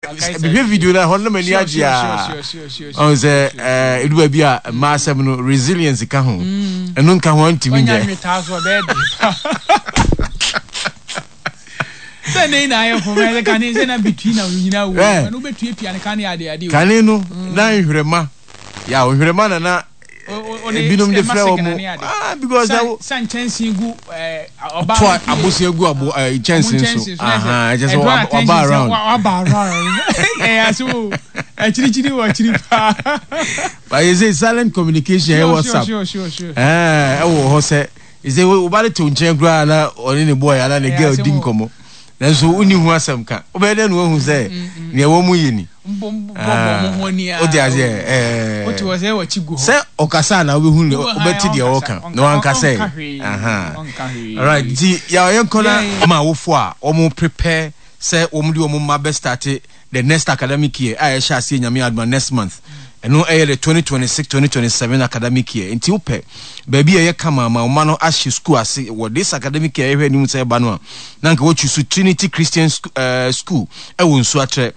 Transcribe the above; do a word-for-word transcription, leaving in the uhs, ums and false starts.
be video na hono mani agia on say eh edu ba bia ma asem no resilience ka ho eno nka ho antimi nje onya nweta so be de Sene na ayo for me kan say na between na nyina wo na no betue pia ne kan ya de ade kan no na nhwerema ya nhwerema na na ebinum de frɛ wo ah because san chansi gu eh oba abusi egu abo chansi so aha just oba around oba around eh aso achirichiri wo achiri pa but is it silent communication here WhatsApp sure sure sure eh e wo ho se is it wo ba le to nchen gra na oni ne boy ala ne girl din komo nanso uni hu asem ka obede no hu se ne wo mu yini bombo mo ni a o dia ze eh o ti wo se wo chigu ho se okasa na we hu le obeti dia wo kan no wan ka se aha alright di ya yen kona ma wo fo a o mu prepare se o mu di o mu ma be start the next academic year a ye sha se nyame adma next month eno eh the twenty twenty-six twenty twenty-seven academic year nti upe baby ye kama ma ma no ashi school ase what this academic year ehwe ni mu se ba no na nka wo chusu Trinity Christian uh, school e wo nsu atre